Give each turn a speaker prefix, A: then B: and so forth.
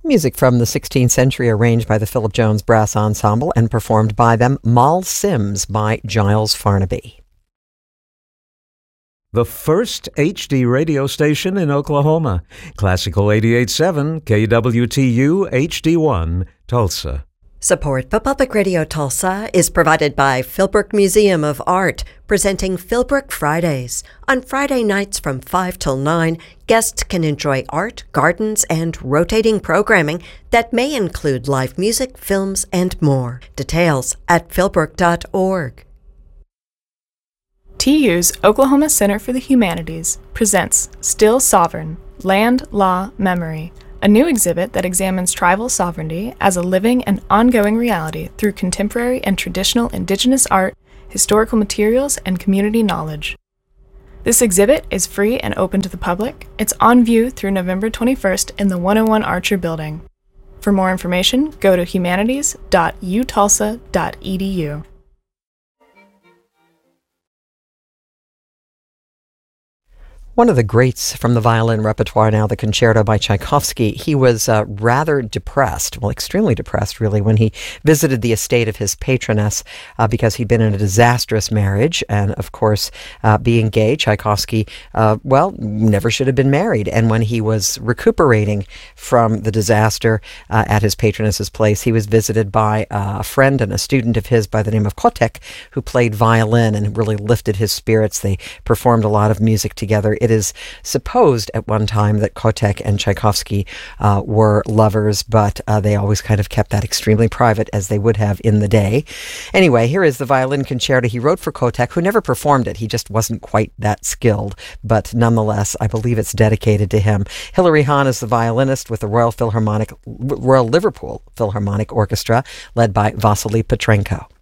A: Music from the 16th century arranged by the Philip Jones Brass Ensemble and performed by them. Moll Sims by Giles Farnaby.
B: The first HD radio station in Oklahoma. Classical 88.7 KWTU HD1, Tulsa.
C: Support for Public Radio Tulsa is provided by Philbrook Museum of Art, presenting Philbrook Fridays. On Friday nights from 5 till 9, guests can enjoy art, gardens, and rotating programming that may include live music, films, and more. Details at philbrook.org.
D: TU's Oklahoma Center for the Humanities presents Still Sovereign, Land, Law, Memory, a new exhibit that examines tribal sovereignty as a living and ongoing reality through contemporary and traditional indigenous art, historical materials, and community knowledge. This exhibit is free and open to the public. It's on view through November 21st in the 101 Archer Building. For more information, go to humanities.utulsa.edu.
A: One of the greats from the violin repertoire now, the Concerto by Tchaikovsky. He was rather depressed, well, extremely depressed, really, when he visited the estate of his patroness because he'd been in a disastrous marriage. And, of course, being gay, Tchaikovsky, never should have been married. And when he was recuperating from the disaster at his patroness's place, he was visited by a friend and a student of his by the name of Kotek, who played violin and really lifted his spirits. They performed a lot of music together. It is supposed at one time that Kotek and Tchaikovsky were lovers, but they always kind of kept that extremely private, as they would have in the day. Anyway, here is the violin concerto he wrote for Kotek, who never performed it. He just wasn't quite that skilled, but nonetheless, I believe it's dedicated to him. Hilary Hahn is the violinist with the Royal Liverpool Philharmonic Orchestra, led by Vasily Petrenko.